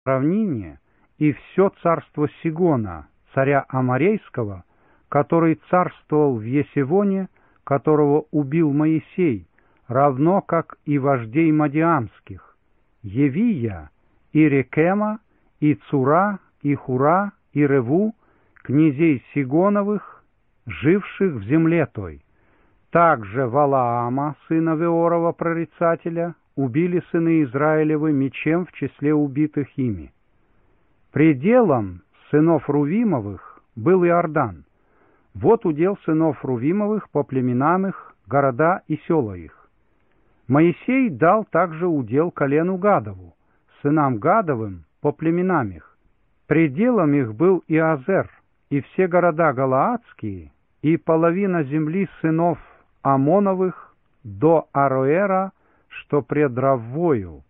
равнине, и все царство Сигона, царя Аморейского, который царствовал в Есевоне, которого убил Моисей, равно как и вождей Мадиамских, Евия, и Рекема, и Цура, и Хура, и Реву, князей Сигоновых, живших в земле той. Также Валаама, сына Веорова, прорицателя, убили сыны Израилевы мечем в числе убитых ими. Пределом сынов Рувимовых был Иордан. Вот удел сынов Рувимовых по племенам их, города и села их. Моисей дал также удел колену Гадову, сынам Гадовым по племенам их. Пределом их был Иазер, и все города галаадские, и половина земли сынов Амоновых до Ароэра, что пред Раввою,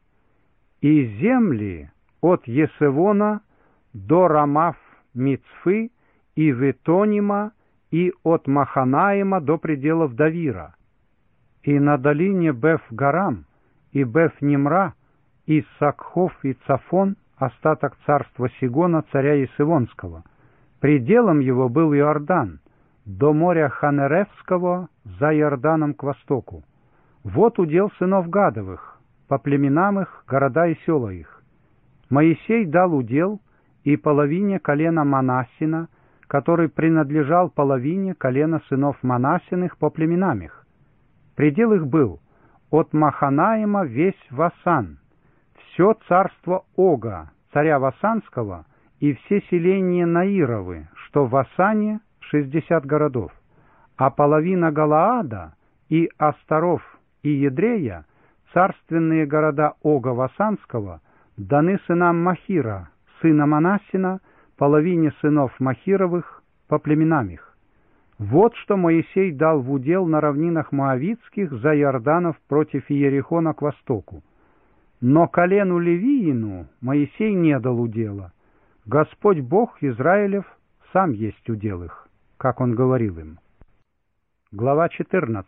и земли от Есевона до Рамав-Мицфы и Ветонима, и от Маханаима до пределов Давира, и на долине Беф-Гарам, и Беф-Нимра, и Сакхов, и Цафон, остаток царства Сигона, царя Есевонского. Пределом его был Иордан, до моря Ханеревского, за Иорданом к востоку. Вот удел сынов Гадовых, по племенам их, города и села их. Моисей дал удел и половине колена Манассина, который принадлежал половине колена сынов Манассиных по племенам их. Предел их был от Маханаима весь Васан, все царство Ога, царя Васанского, и все селения Наировы, что в Васане 60 городов, а половина Галаада и Астаров и Едрея, царственные города Ога Васанского, даны сынам Махира, сына Манассина, половине сынов Махировых по племенам их. Вот что Моисей дал в удел на равнинах Моавитских за Иорданов против Иерихона к востоку. Но колену Левиину Моисей не дал удела. Господь Бог Израилев сам есть удел их, как он говорил им. Глава 14.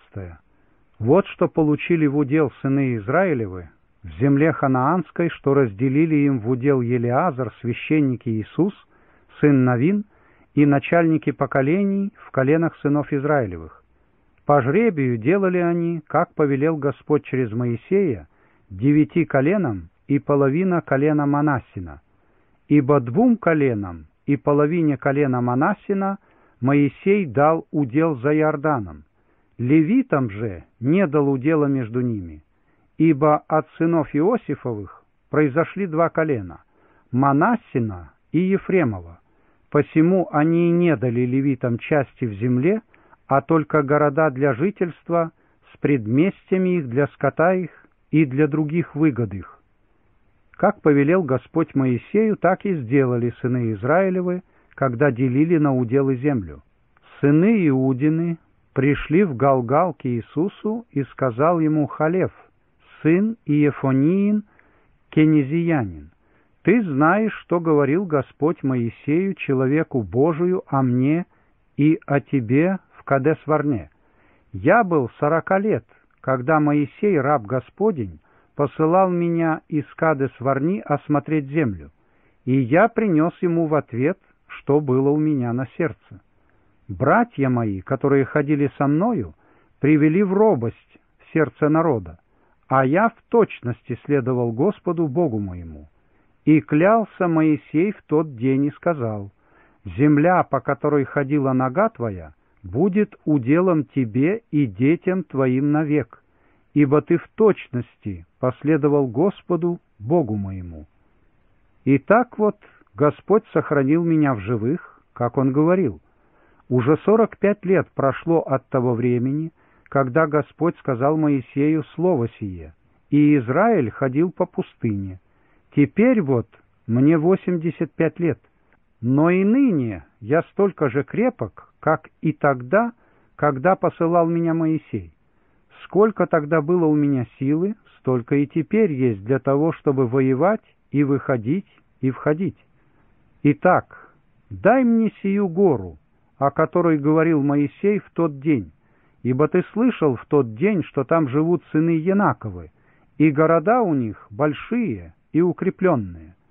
Вот что получили в удел сыны Израилевы в земле ханаанской, что разделили им в удел Елеазар, священник Иисус, сын Навин, и начальники поколений в коленах сынов Израилевых. По жребию делали они, как повелел Господь через Моисея, 9 коленам и половина колена Манассина. Ибо 2 коленам и половине колена Манассина Моисей дал удел за Иорданом. Левитам же не дал удела между ними, ибо от сынов Иосифовых произошли 2 колена – Манассина и Ефремова. Посему они и не дали левитам части в земле, а только города для жительства с предместьями их для скота их и для других выгод их. Как повелел Господь Моисею, так и сделали сыны Израилевы, когда делили на уделы землю. Сыны Иудины пришли в Галгал к Иисусу, и сказал ему Халев, сын Иефониин, кенезиянин: «Ты знаешь, что говорил Господь Моисею, человеку Божию, о мне и о тебе в Кадес-Варне. Я был 40 лет, когда Моисей, раб Господень, посылал меня из Кадес-Варни осмотреть землю, и я принес ему в ответ, что было у меня на сердце. Братья мои, которые ходили со мною, привели в робость в сердце народа, а я в точности следовал Господу Богу моему. И клялся Моисей в тот день и сказал: земля, по которой ходила нога твоя, будет уделом тебе и детям твоим навек, ибо ты в точности последовал Господу Богу моему. И так вот Господь сохранил меня в живых, как Он говорил. Уже 45 лет прошло от того времени, когда Господь сказал Моисею слово сие, и Израиль ходил по пустыне. Теперь вот мне 85 лет, но и ныне я столько же крепок, как и тогда, когда посылал меня Моисей. Сколько тогда было у меня силы, столько и теперь есть для того, чтобы воевать и выходить и входить. Итак, дай мне сию гору, о которой говорил Моисей в тот день, ибо ты слышал в тот день, что там живут сыны Янаковы, и города у них большие и укрепленные.